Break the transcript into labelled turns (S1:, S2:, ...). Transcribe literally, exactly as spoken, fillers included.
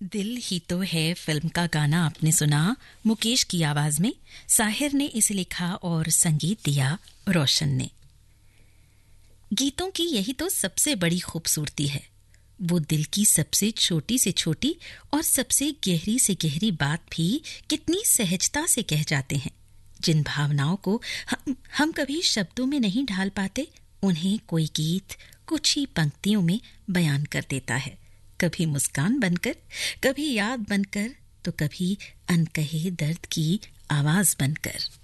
S1: दिल ही तो है फिल्म का गाना आपने सुना मुकेश की आवाज में। साहिर ने इसे लिखा और संगीत दिया रोशन ने। गीतों की यही तो सबसे बड़ी खूबसूरती है, वो दिल की सबसे छोटी से छोटी और सबसे गहरी से गहरी बात भी कितनी सहजता से कह जाते हैं। जिन भावनाओं को हम, हम कभी शब्दों में नहीं ढाल पाते, उन्हें कोई गीत कुछ ही पंक्तियों में बयान कर देता है। कभी मुस्कान बनकर, कभी याद बनकर, तो कभी अनकहे दर्द की आवाज बनकर।